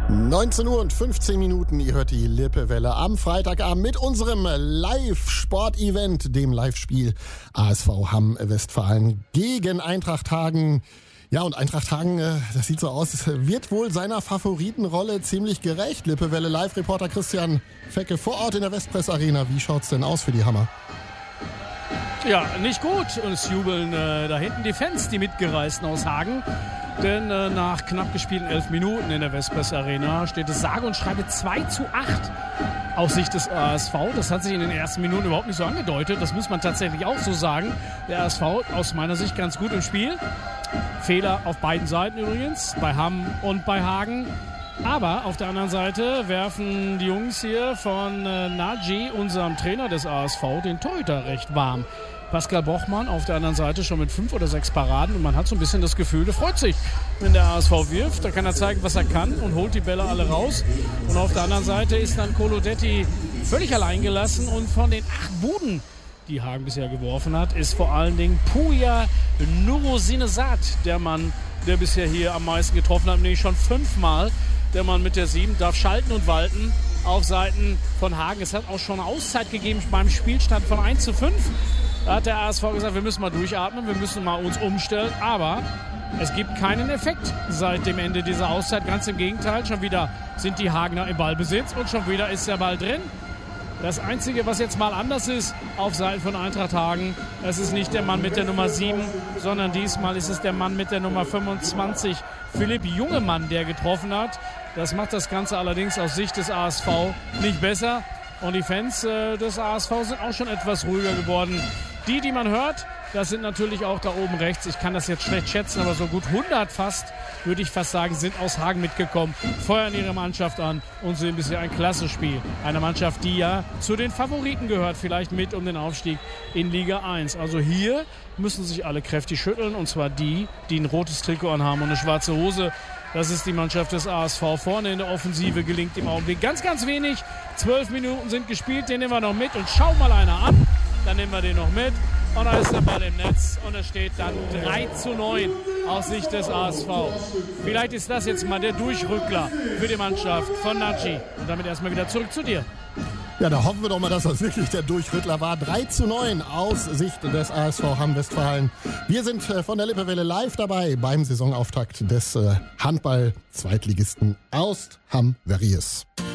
19 Uhr und 15 Minuten, ihr hört die Lippewelle am Freitagabend mit unserem Live-Sport-Event, dem Live-Spiel ASV Hamm Westfalen gegen Eintracht Hagen. Ja, und Eintracht Hagen, das sieht so aus, wird wohl seiner Favoritenrolle ziemlich gerecht. Lippewelle Live-Reporter Christian Fecke vor Ort in der Westpress Arena. Wie schaut's denn aus für die Hammer? Ja, nicht gut. Und es jubeln da hinten die Fans, die Mitgereisten aus Hagen. Denn nach knapp gespielten 11 Minuten in der Vespers Arena steht es sage und schreibe 2:8 aus Sicht des ASV. Das hat sich in den ersten Minuten überhaupt nicht so angedeutet. Das muss man tatsächlich auch so sagen. Der ASV aus meiner Sicht ganz gut im Spiel. Fehler auf beiden Seiten übrigens, bei Hamm und bei Hagen. Aber auf der anderen Seite werfen die Jungs hier von Naji, unserem Trainer des ASV, den Torhüter recht warm. Pascal Bochmann auf der anderen Seite schon mit 5 oder 6 Paraden und man hat so ein bisschen das Gefühl, der freut sich, wenn der ASV wirft. Da kann er zeigen, was er kann und holt die Bälle alle raus. Und auf der anderen Seite ist dann Colodetti völlig allein gelassen und von den 8 Buden, die Hagen bisher geworfen hat, ist vor allen Dingen Puja Nurusinesat der Mann, der bisher hier am meisten getroffen hat, nämlich schon 5-mal. Der Mann mit der 7 darf schalten und walten auf Seiten von Hagen. Es hat auch schon eine Auszeit gegeben beim Spielstand von 1:5. Da hat der ASV gesagt, wir müssen mal durchatmen, wir müssen mal uns umstellen. Aber es gibt keinen Effekt seit dem Ende dieser Auszeit. Ganz im Gegenteil, schon wieder sind die Hagener im Ballbesitz und schon wieder ist der Ball drin. Das Einzige, was jetzt mal anders ist auf Seiten von Eintracht Hagen, es ist nicht der Mann mit der Nummer 7, sondern diesmal ist es der Mann mit der Nummer 25, Philipp Jungemann, der getroffen hat. Das macht das Ganze allerdings aus Sicht des ASV nicht besser. Und die Fans des ASV sind auch schon etwas ruhiger geworden. Die man hört, das sind natürlich auch da oben rechts. Ich kann das jetzt schlecht schätzen, aber so gut 100 fast, würde ich fast sagen, sind aus Hagen mitgekommen, feuern ihre Mannschaft an und sehen bisher ein klasse Spiel. Eine Mannschaft, die ja zu den Favoriten gehört, vielleicht mit um den Aufstieg in Liga 1. Also hier müssen sich alle kräftig schütteln, und zwar die ein rotes Trikot anhaben und eine schwarze Hose. Das ist die Mannschaft des ASV. Vorne in der Offensive gelingt im Augenblick ganz, ganz wenig. 12 Minuten sind gespielt, den nehmen wir noch mit und schau mal einer an. Dann nehmen wir den noch mit und da ist der Ball im Netz und es steht dann 3:9 aus Sicht des ASV. Vielleicht ist das jetzt mal der Durchrückler für die Mannschaft von Naji. Und damit erstmal wieder zurück zu dir. Ja, da hoffen wir doch mal, dass das wirklich der Durchrüttler war. 3:9 aus Sicht des ASV Hamm Westfalen. Wir sind von der Lippewelle live dabei beim Saisonauftakt des Handball-Zweitligisten aus Hamm-Verries.